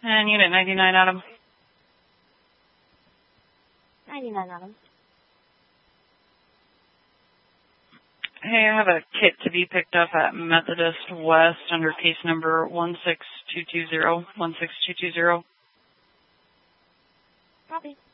And Unit 99, Adam. 99, Adam. Hey, I have a kit to be picked up at Methodist West under case number 16220. 16220. Copy.